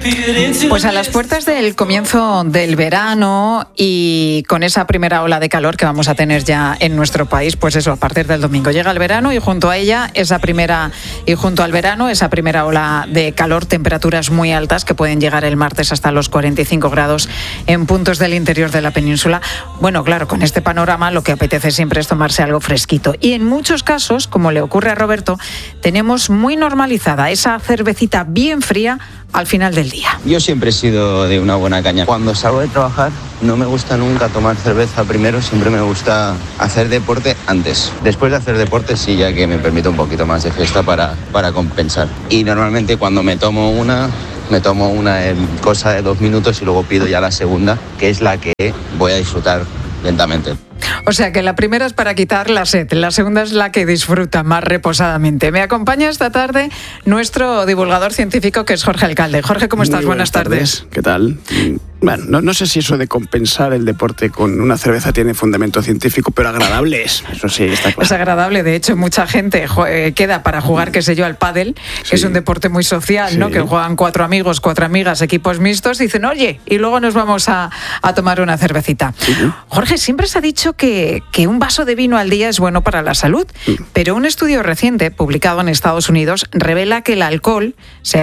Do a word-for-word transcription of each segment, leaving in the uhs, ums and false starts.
Pues a las puertas del comienzo del verano y con esa primera ola de calor que vamos a tener ya en nuestro país, pues eso, a partir del domingo llega el verano y junto a ella esa primera y junto al verano esa primera ola de calor, temperaturas muy altas que pueden llegar el martes hasta los cuarenta y cinco grados en puntos del interior de la península. Bueno, claro, con este panorama lo que apetece siempre es tomarse algo fresquito y en muchos casos, como le ocurre a Roberto, tenemos muy normalizada esa cervecita bien fría al final del día. Yo siempre he sido de una buena caña. Cuando salgo de trabajar no me gusta nunca tomar cerveza primero, siempre me gusta hacer deporte antes. Después de hacer deporte sí, ya que me permite un poquito más de fiesta para, para compensar. Y normalmente cuando me tomo una, me tomo una en cosa de dos minutos y luego pido ya la segunda, que es la que voy a disfrutar lentamente. O sea que la primera es para quitar la sed, la segunda es la que disfruta más reposadamente. Me acompaña esta tarde nuestro divulgador científico que es Jorge Alcalde. Jorge, ¿cómo estás? Muy buenas, buenas tardes. tardes. ¿Qué tal? Bueno, no, no sé si eso de compensar el deporte con una cerveza tiene fundamento científico, pero agradable es, eso sí, está claro. Es agradable, de hecho mucha gente eh, queda para jugar, qué sé yo, al pádel, que sí. Es un deporte muy social, sí. ¿no? Que juegan cuatro amigos, cuatro amigas, equipos mixtos, y dicen, oye, y luego nos vamos a, a tomar una cervecita. Sí. Jorge, siempre se ha dicho que, que un vaso de vino al día es bueno para la salud, sí. Pero un estudio reciente, publicado en Estados Unidos, revela que el alcohol,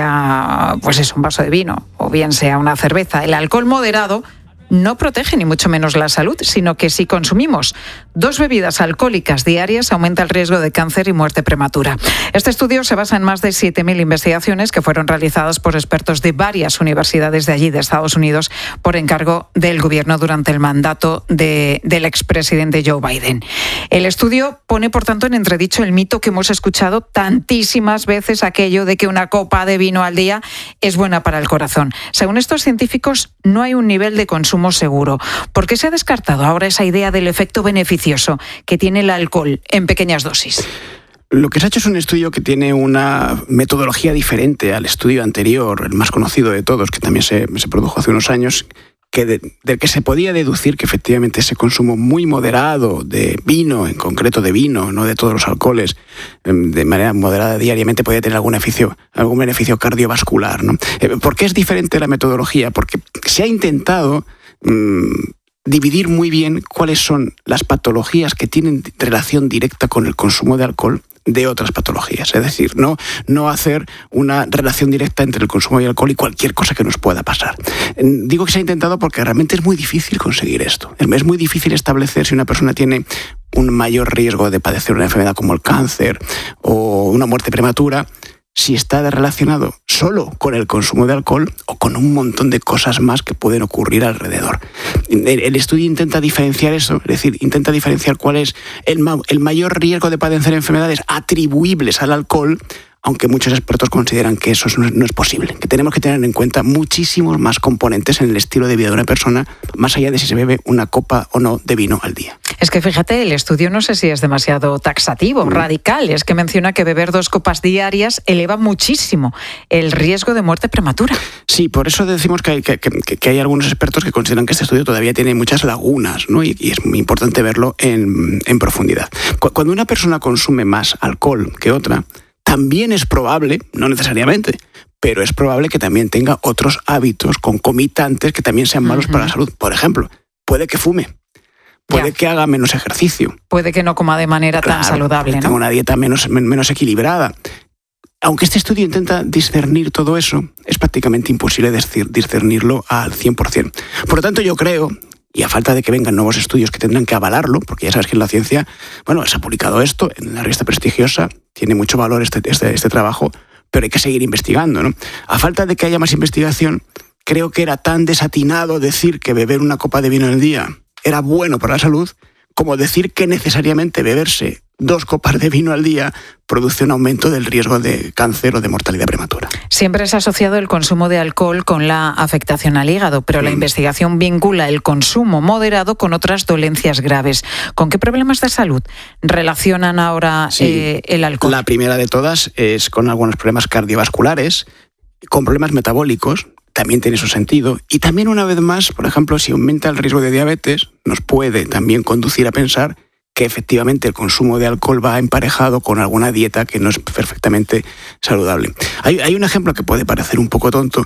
sea pues es un vaso de vino, o bien sea una cerveza, el alcohol moderado no protege ni mucho menos la salud, sino que si consumimos dos bebidas alcohólicas diarias aumenta el riesgo de cáncer y muerte prematura. Este estudio se basa en más de siete mil investigaciones que fueron realizadas por expertos de varias universidades de allí, de Estados Unidos, por encargo del gobierno durante el mandato de, del expresidente Joe Biden. El estudio pone, por tanto, en entredicho el mito que hemos escuchado tantísimas veces, aquello de que una copa de vino al día es buena para el corazón. Según estos científicos, no hay un nivel de consumo seguro. ¿Por qué se ha descartado ahora esa idea del efecto beneficioso que tiene el alcohol en pequeñas dosis? Lo que se ha hecho es un estudio que tiene una metodología diferente al estudio anterior, el más conocido de todos, que también se, se produjo hace unos años, que de, del que se podía deducir que efectivamente ese consumo muy moderado de vino, en concreto de vino, no de todos los alcoholes, de manera moderada diariamente podía tener algún beneficio, algún beneficio cardiovascular, ¿no? ¿Por qué es diferente la metodología? Porque se ha intentado mmm, dividir muy bien cuáles son las patologías que tienen relación directa con el consumo de alcohol de otras patologías. Es decir, no, no hacer una relación directa entre el consumo de alcohol y cualquier cosa que nos pueda pasar. Digo que se ha intentado porque realmente es muy difícil conseguir esto. Es muy difícil establecer si una persona tiene un mayor riesgo de padecer una enfermedad como el cáncer o una muerte prematura, si está relacionado solo con el consumo de alcohol o con un montón de cosas más que pueden ocurrir alrededor. El estudio intenta diferenciar eso, es decir, intenta diferenciar cuál es el, ma- el mayor riesgo de padecer enfermedades atribuibles al alcohol, aunque muchos expertos consideran que eso no es, no es posible, que tenemos que tener en cuenta muchísimos más componentes en el estilo de vida de una persona, más allá de si se bebe una copa o no de vino al día. Es que fíjate, el estudio no sé si es demasiado taxativo, mm. radical, es que menciona que beber dos copas diarias eleva muchísimo el riesgo de muerte prematura. Sí, por eso decimos que hay, que, que, que hay algunos expertos que consideran que este estudio todavía tiene muchas lagunas, ¿no? y, y es muy importante verlo en, en profundidad. Cuando una persona consume más alcohol que otra, también es probable, no necesariamente, pero es probable que también tenga otros hábitos concomitantes que también sean malos uh-huh. para la salud. Por ejemplo, puede que fume, puede ya. que haga menos ejercicio. Puede que no coma de manera claro, tan saludable, ¿no? Tenga una dieta menos, menos equilibrada. Aunque este estudio intenta discernir todo eso, es prácticamente imposible discernirlo al cien por ciento. Por lo tanto, yo creo, y a falta de que vengan nuevos estudios que tendrán que avalarlo, porque ya sabes que en la ciencia, bueno, se ha publicado esto en una revista prestigiosa, tiene mucho valor este, este, este trabajo, pero hay que seguir investigando, ¿no? A falta de que haya más investigación, creo que era tan desatinado decir que beber una copa de vino al día era bueno para la salud, como decir que necesariamente beberse dos copas de vino al día produce un aumento del riesgo de cáncer o de mortalidad prematura. Siempre se ha asociado el consumo de alcohol con la afectación al hígado, pero mm. la investigación vincula el consumo moderado con otras dolencias graves. ¿Con qué problemas de salud relacionan ahora sí, eh, el alcohol? La primera de todas es con algunos problemas cardiovasculares, con problemas metabólicos, también tiene su sentido. Y también, una vez más, por ejemplo, si aumenta el riesgo de diabetes, nos puede también conducir a pensar que efectivamente el consumo de alcohol va emparejado con alguna dieta que no es perfectamente saludable. Hay, hay un ejemplo que puede parecer un poco tonto,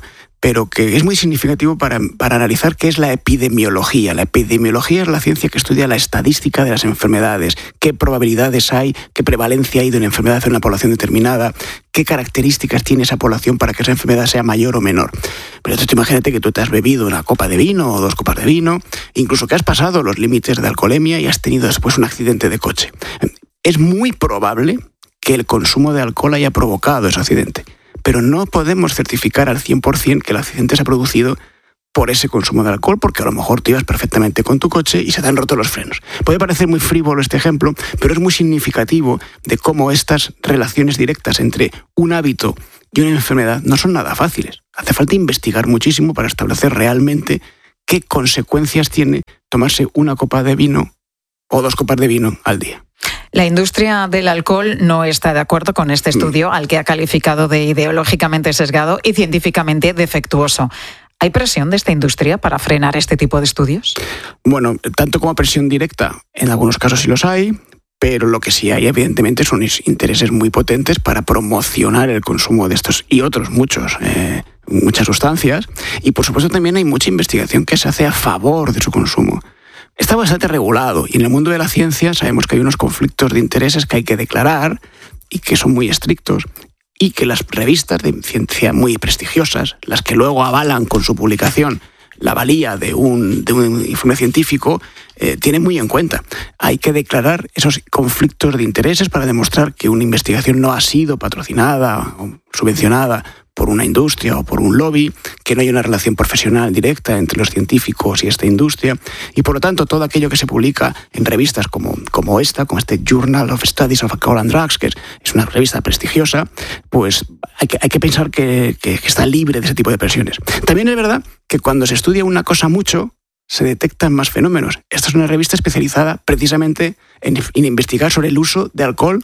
pero que es muy significativo para, para analizar qué es la epidemiología. La epidemiología es la ciencia que estudia la estadística de las enfermedades, qué probabilidades hay, qué prevalencia hay de una enfermedad en una población determinada, qué características tiene esa población para que esa enfermedad sea mayor o menor. Pero entonces imagínate que tú te has bebido una copa de vino o dos copas de vino, incluso que has pasado los límites de alcoholemia y has tenido después un accidente de coche. Es muy probable que el consumo de alcohol haya provocado ese accidente, pero no podemos certificar al cien por ciento que el accidente se ha producido por ese consumo de alcohol, porque a lo mejor tú ibas perfectamente con tu coche y se te han roto los frenos. Puede parecer muy frívolo este ejemplo, pero es muy significativo de cómo estas relaciones directas entre un hábito y una enfermedad no son nada fáciles. Hace falta investigar muchísimo para establecer realmente qué consecuencias tiene tomarse una copa de vino o dos copas de vino al día. La industria del alcohol no está de acuerdo con este estudio, al que ha calificado de ideológicamente sesgado y científicamente defectuoso. ¿Hay presión de esta industria para frenar este tipo de estudios? Bueno, tanto como presión directa, en algunos casos sí los hay, pero lo que sí hay, evidentemente, son intereses muy potentes para promocionar el consumo de estos y otros muchos, eh, muchas sustancias. Y, por supuesto, también hay mucha investigación que se hace a favor de su consumo. Está bastante regulado y en el mundo de la ciencia sabemos que hay unos conflictos de intereses que hay que declarar y que son muy estrictos y que las revistas de ciencia muy prestigiosas, las que luego avalan con su publicación la valía de un, de un informe científico, eh, tienen muy en cuenta. Hay que declarar esos conflictos de intereses para demostrar que una investigación no ha sido patrocinada o subvencionada por una industria o por un lobby, que no hay una relación profesional directa entre los científicos y esta industria, y por lo tanto todo aquello que se publica en revistas como, como esta, como este Journal of Studies of Alcohol and Drugs, que es, es una revista prestigiosa, pues hay que, hay que pensar que, que, que está libre de ese tipo de presiones. También es verdad que cuando se estudia una cosa mucho, se detectan más fenómenos. Esta es una revista especializada precisamente en, en investigar sobre el uso de alcohol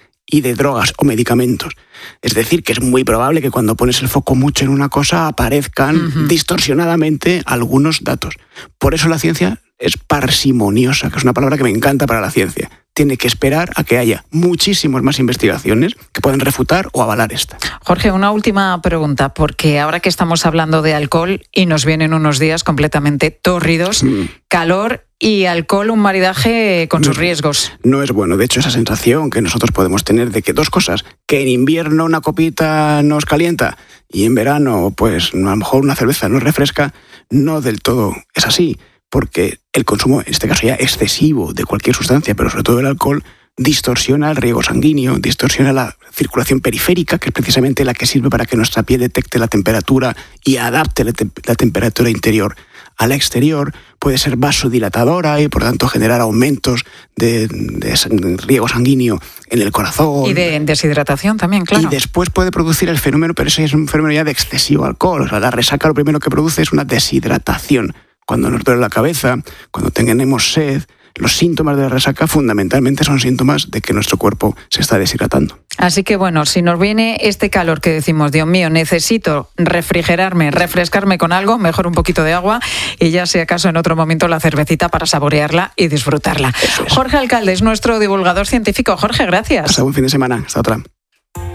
y de drogas o medicamentos. Es decir, que es muy probable que cuando pones el foco mucho en una cosa aparezcan uh-huh. distorsionadamente algunos datos. Por eso la ciencia es parsimoniosa, que es una palabra que me encanta para la ciencia. Tiene que esperar a que haya muchísimas más investigaciones que puedan refutar o avalar esta. Jorge, una última pregunta, porque ahora que estamos hablando de alcohol y nos vienen unos días completamente tórridos, mm. calor y alcohol, un maridaje con no, sus riesgos. No es bueno. De hecho, esa sensación que nosotros podemos tener de que dos cosas, que en invierno una copita nos calienta y en verano, pues a lo mejor una cerveza nos refresca, no del todo es así, porque el consumo, en este caso ya excesivo, de cualquier sustancia, pero sobre todo el alcohol, distorsiona el riego sanguíneo, distorsiona la circulación periférica, que es precisamente la que sirve para que nuestra piel detecte la temperatura y adapte la, te- la temperatura interior a la exterior, puede ser vasodilatadora y por tanto generar aumentos de, de riego sanguíneo en el corazón. Y de deshidratación también, claro. Y después puede producir el fenómeno, pero ese es un fenómeno ya de excesivo alcohol. O sea, la resaca lo primero que produce es una deshidratación. Cuando nos duele la cabeza, cuando tenemos sed, los síntomas de la resaca fundamentalmente son síntomas de que nuestro cuerpo se está deshidratando. Así que bueno, si nos viene este calor que decimos, Dios mío, necesito refrigerarme, refrescarme con algo, mejor un poquito de agua y ya si acaso en otro momento la cervecita para saborearla y disfrutarla. Eso es. Jorge Alcalde es nuestro divulgador científico. Jorge, gracias. Hasta un fin de semana. Hasta otra.